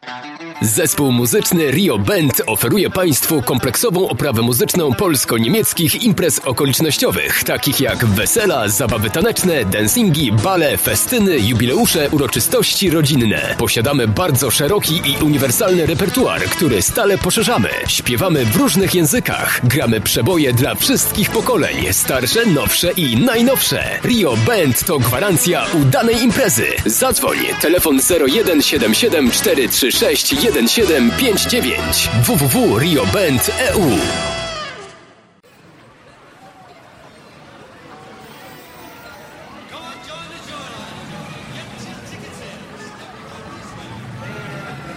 Zespół muzyczny Rio Band oferuje Państwu kompleksową oprawę muzyczną polsko-niemieckich imprez okolicznościowych, takich jak wesela, zabawy taneczne, dancingi, bale, festyny, jubileusze, uroczystości rodzinne. Posiadamy bardzo szeroki i uniwersalny repertuar, który stale poszerzamy. Śpiewamy w różnych językach. Gramy przeboje dla wszystkich pokoleń, starsze, nowsze i najnowsze. Rio Band to gwarancja udanej imprezy. Zadzwoń, telefon 0177 436 1759 www.rioband.eu